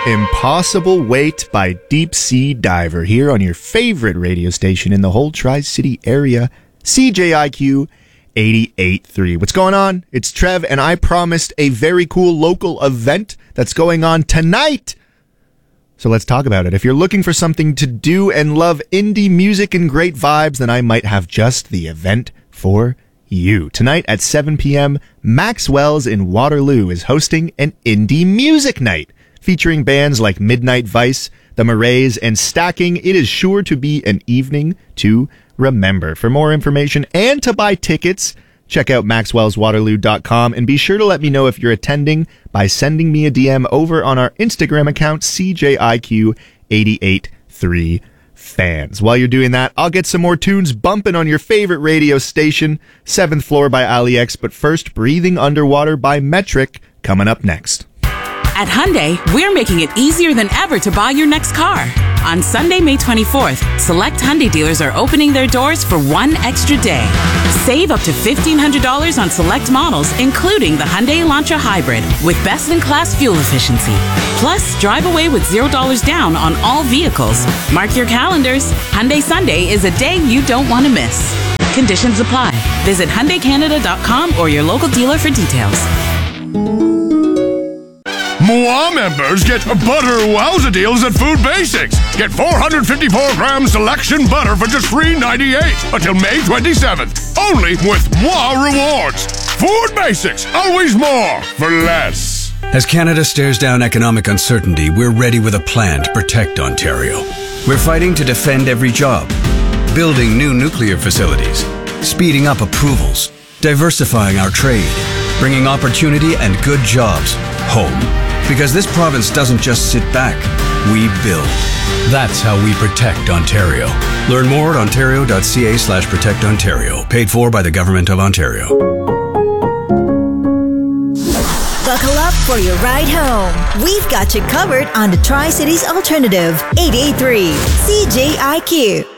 Impossible Weight by Deep Sea Diver here on your favorite radio station in the whole Tri-City area, CJIQ 88.3. What's going on? It's Trev, and I promised a very cool local event that's going on tonight. So let's talk about it. If you're looking for something to do and love indie music and great vibes, then I might have just the event for you. Tonight at 7 p.m., Maxwell's in Waterloo is hosting an indie music night. Featuring bands like Midnight Vice, The Murrays, and Stacking, it is sure to be an evening to remember. For more information and to buy tickets, check out maxwellswaterloo.com and be sure to let me know if you're attending by sending me a DM over on our Instagram account, CJIQ883 fans. While you're doing that, I'll get some more tunes bumping on your favorite radio station, 7th Floor by AliX, but first, Breathing Underwater by Metric, coming up next. At Hyundai, we're making it easier than ever to buy your next car. On Sunday, May 24th, select Hyundai dealers are opening their doors for one extra day. Save up to $1,500 on select models, including the Hyundai Elantra Hybrid, with best-in-class fuel efficiency. Plus, drive away with $0 down on all vehicles. Mark your calendars. Hyundai Sunday is a day you don't want to miss. Conditions apply. Visit HyundaiCanada.com or your local dealer for details. Moi members get butter wowza deals at Food Basics. Get 454-gram selection butter for just $3.98 until May 27th. Only with Moi Rewards. Food Basics, always more for less. As Canada stares down economic uncertainty, we're ready with a plan to protect Ontario. We're fighting to defend every job, building new nuclear facilities, speeding up approvals, diversifying our trade, bringing opportunity and good jobs home. Because this province doesn't just sit back, we build. That's how we protect Ontario. Learn more at ontario.ca/protectontario. Paid for by the Government of Ontario. Buckle up for your ride home. We've got you covered on the Tri-Cities Alternative, 88.3 CJIQ.